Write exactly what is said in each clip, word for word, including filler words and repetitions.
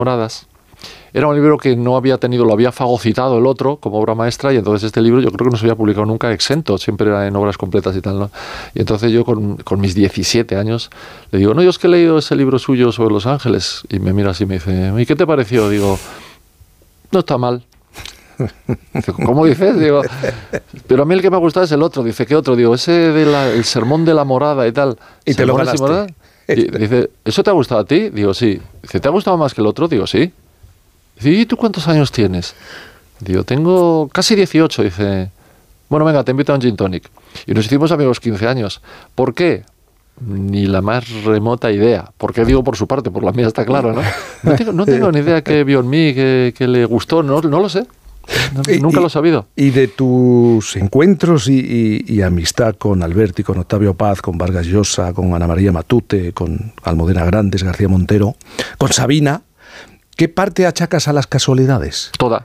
Moradas. Era un libro que no había tenido, lo había fagocitado el otro como obra maestra, y entonces este libro yo creo que no se había publicado nunca exento, siempre era en obras completas y tal, ¿no? Y entonces yo con, con mis diecisiete años le digo, no, yo es que he leído ese libro suyo sobre Los Ángeles, y me mira así y me dice, ¿y qué te pareció? Digo, no está mal. Dice, ¿cómo dices? Digo, pero a mí el que me ha gustado es el otro. Dice, ¿qué otro? Digo, ese del sermón de la morada y tal. Y te lo ganaste. Y dice, ¿eso te ha gustado a ti? Digo, sí. Dice, ¿te ha gustado más que el otro? Digo, sí. Dice, ¿y tú cuántos años tienes? Digo, tengo casi dieciocho. Dice, bueno, venga, te invito a un gin tonic. Y nos hicimos amigos quince años. ¿Por qué? Ni la más remota idea. ¿Por qué digo por su parte? Por la mía está claro, ¿no? No tengo, no tengo ni idea qué vio en mí, que, que le gustó, no, no lo sé. No, nunca y, lo he sabido. Y de tus encuentros y, y, y amistad con Alberti, con Octavio Paz, con Vargas Llosa, con Ana María Matute, con Almudena Grandes, García Montero, con Sabina, ¿qué parte achacas a las casualidades? Toda.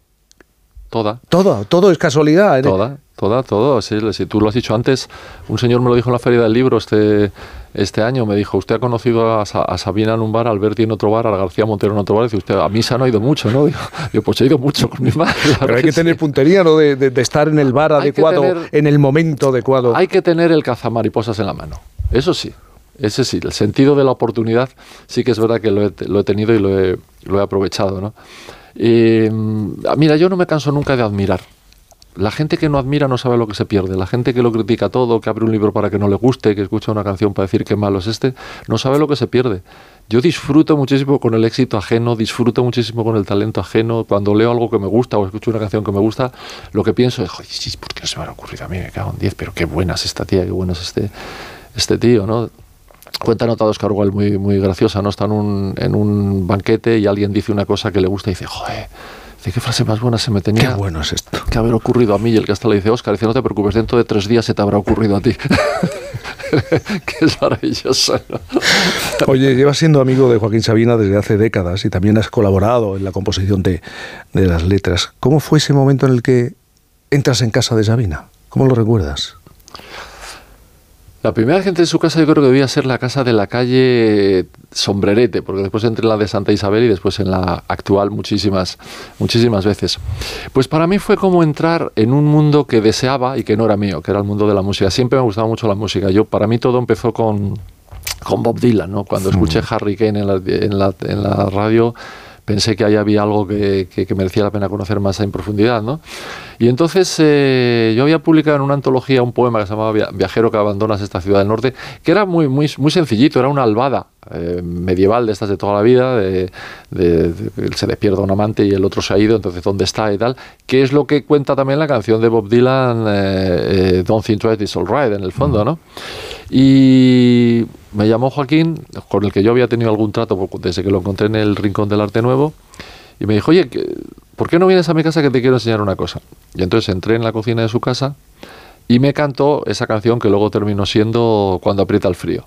Toda. Todo, todo es casualidad. ¿eh? Toda, toda, todo. Si, si tú lo has dicho antes, un señor me lo dijo en la Feria del Libro este, este año, me dijo, usted ha conocido a, a Sabina en un bar, a Alberti en otro bar, a García Montero en otro bar, y dice, usted, a misa no ha ido mucho, ¿no? Digo, yo, pues he ido mucho con mi madre. Pero hay que, que tener sí. puntería, ¿no? De, de, de estar en el bar hay adecuado, tener, en el momento adecuado. Hay que tener el cazamariposas en la mano, eso sí. Ese sí, el sentido de la oportunidad sí que es verdad que lo he, lo he tenido y lo he, lo he aprovechado, ¿no? Y, mira, yo no me canso nunca de admirar. La gente que no admira no sabe lo que se pierde. La gente que lo critica todo, que abre un libro para que no le guste, que escucha una canción para decir qué malo es este, no sabe lo que se pierde. Yo disfruto muchísimo con el éxito ajeno, disfruto muchísimo con el talento ajeno. Cuando leo algo que me gusta o escucho una canción que me gusta, lo que pienso es, joder, ¿por qué no se me ha ocurrido a mí? Me cago en diez, pero qué buena es esta tía, qué bueno es este, este tío, ¿no? Cuenta nota de Oscar Wilde muy, muy graciosa, ¿no? Está en un, en un banquete y alguien dice una cosa que le gusta y dice, joder, dice, qué frase más buena se me tenía qué bueno es esto. que haber ocurrido a mí. Y el que hasta le dice, Oscar, dice, no te preocupes, dentro de tres días se te habrá ocurrido a ti. Que es maravilloso, ¿no? Oye, llevas siendo amigo de Joaquín Sabina desde hace décadas y también has colaborado en la composición de, de las letras. ¿Cómo fue ese momento en el que entras en casa de Sabina? ¿Cómo lo recuerdas? La primera gente en su casa yo creo que debía ser la casa de la calle Sombrerete, porque después entré en la de Santa Isabel y después en la actual muchísimas, muchísimas veces. Pues para mí fue como entrar en un mundo que deseaba y que no era mío, que era el mundo de la música. Siempre me gustaba mucho la música. Yo, para mí todo empezó con, con Bob Dylan, ¿no? Cuando escuché Harry Kane en la, en la, en la radio, pensé que ahí había algo que, que, que merecía la pena conocer más en profundidad, ¿no? Y entonces eh, yo había publicado en una antología un poema que se llamaba Viajero que abandonas esta ciudad del norte, que era muy, muy, muy sencillito, era una albada eh, medieval de estas de toda la vida, de, de, de, se le pierde un amante y el otro se ha ido, entonces ¿dónde está? Y tal, que es lo que cuenta también la canción de Bob Dylan, eh, eh, Don't Think Twice, It's All Right, en el fondo, ¿no? Y me llamó Joaquín, con el que yo había tenido algún trato desde que lo encontré en el Rincón del Arte Nuevo, y me dijo, oye, ¿por qué no vienes a mi casa que te quiero enseñar una cosa? Y entonces entré en la cocina de su casa y me cantó esa canción que luego terminó siendo Cuando aprieta el frío.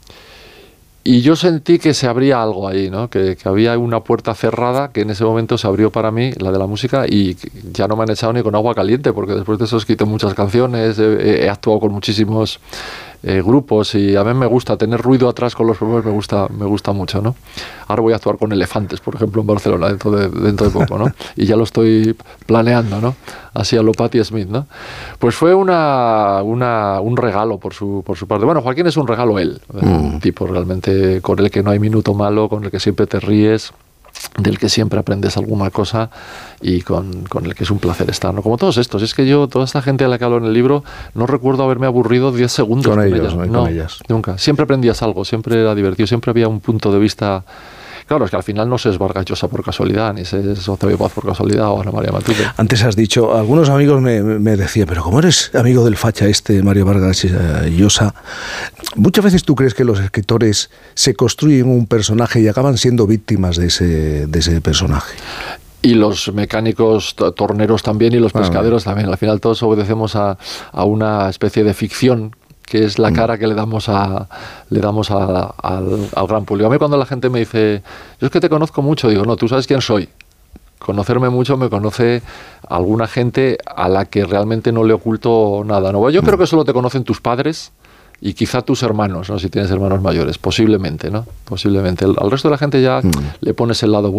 Y yo sentí que se abría algo ahí, ¿no? Que, que había una puerta cerrada que en ese momento se abrió para mí, la de la música, y ya no me han echado ni con agua caliente, porque después de eso he escrito muchas canciones, he, he actuado con muchísimos eh, grupos, y a mí me gusta tener ruido atrás con los problemas, me gusta, me gusta mucho, ¿no? Ahora voy a actuar con Elefantes, por ejemplo, en Barcelona, dentro de, dentro de poco, ¿no? Y ya lo estoy planeando, ¿no? Así a lo Patti Smith, ¿no? Pues fue una, una, un regalo por su, por su parte. Bueno, Joaquín es un regalo él, mm. un tipo realmente con el que no hay minuto malo, con el que siempre te ríes, del que siempre aprendes alguna cosa y con, con el que es un placer estar, ¿no? Como todos estos. Es que yo, toda esta gente a la que hablo en el libro, no recuerdo haberme aburrido diez segundos con, con ellos, ellas. No, no, con ellas. Nunca. Siempre aprendías algo, siempre era divertido, siempre había un punto de vista. Claro, es que al final no se es Vargas Llosa por casualidad, ni se es Octavio Paz por casualidad o Ana María Matute. Antes has dicho, algunos amigos me, me decían, pero ¿cómo eres amigo del facha este, Mario Vargas Llosa? Muchas veces tú crees que los escritores se construyen un personaje y acaban siendo víctimas de ese, de ese personaje. Y los mecánicos torneros también, y los pescaderos ah, también. Al final todos obedecemos a, a una especie de ficción, que es la cara que le damos a le damos a, a, al, al gran público. A mí cuando la gente me dice, yo es que te conozco mucho, digo, no, tú sabes quién soy. Conocerme mucho me conoce alguna gente a la que realmente no le oculto nada. ¿No? Yo creo que solo te conocen tus padres y quizá tus hermanos, ¿no? Si tienes hermanos mayores, posiblemente, ¿no? Posiblemente. Al resto de la gente ya mm. le pones el lado bueno.